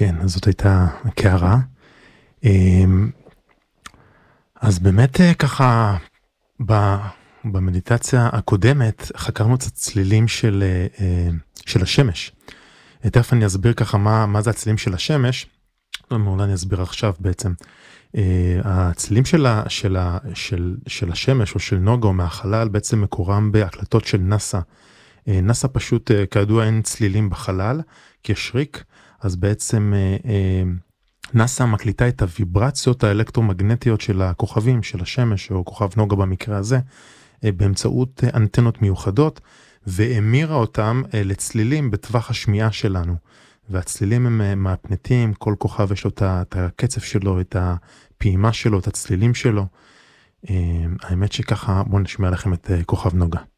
כן, אז זאת הייתה קערה. אז באמת ככה, במדיטציה הקודמת חקרנו את הצלילים של השמש. תכף אני אסביר ככה מה זה הצלילים של השמש, אולי אני אסביר עכשיו בעצם. הצלילים של השמש או של נוגה או מהחלל בעצם מקורם בהקלטות של נאסא. נאסא פשוט, כידוע אין צלילים בחלל, כי יש ריק, אז בעצם נאסא מקליטה את הוויברציות האלקטרומגנטיות של הכוכבים, של השמש או כוכב נוגה במקרה הזה, באמצעות אנטנות מיוחדות, והמירה אותם לצלילים בטווח השמיעה שלנו. והצלילים הם מהפנטים, כל כוכב יש לו את הקצב שלו, את הפעימה שלו, את הצלילים שלו. האמת שככה, בואו נשמע לכם את כוכב נוגה.